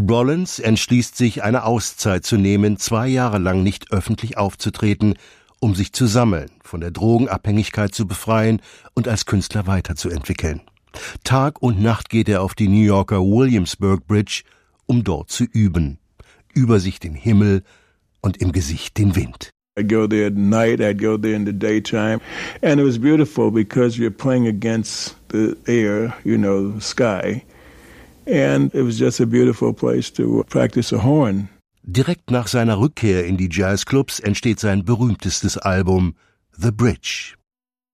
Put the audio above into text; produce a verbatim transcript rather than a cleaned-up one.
Rollins entschließt sich, eine Auszeit zu nehmen, zwei Jahre lang nicht öffentlich aufzutreten, um sich zu sammeln, von der Drogenabhängigkeit zu befreien und als Künstler weiterzuentwickeln. Tag und Nacht geht er auf die New Yorker Williamsburg Bridge, um dort zu üben. Über sich den Himmel und im Gesicht den Wind. I'd go there at night, I'd go there in the daytime, and it was beautiful because you're playing against the air, you know, the sky, and it was just a beautiful place to practice a horn. Direkt nach seiner Rückkehr in die Jazzclubs entsteht sein berühmtestes Album, The Bridge.